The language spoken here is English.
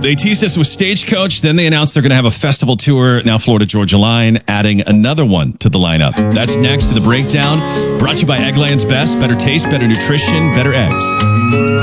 They teased us with Stagecoach. Then they announced they're going to have a festival tour. Now Florida Georgia Line adding another one to the lineup. That's next to the breakdown. Brought to you by Eggland's Best. Better taste, better nutrition, better eggs.